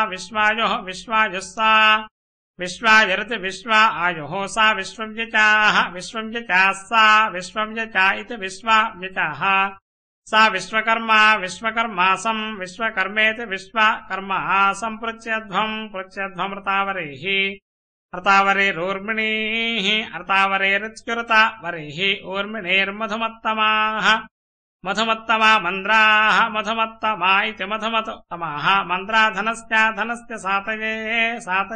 विश्वायुः विश्वायुस्सा विश्वायुरति विश्वा आयुः सा विश्वव्यचाः विश्वव्यचाः सा विश्वव्यचा इति विश्वाव्यचाः सा विश्वकर्मा विश्वकर्मासम् विश्वकर्मेति विश्वकर्मा सम्पृच्यध्वम् पृच्छध्वमृतावरेः अर्तावरेरूर्मिणीः अर्तावरेरित्युरतावरेः ऊर्मिणेर्मधुमत्तमाः मधुमत्तमा मन्द्राः मधुमत्तमा इति मधुमत्तमाः मन्द्रा धनस्य सातये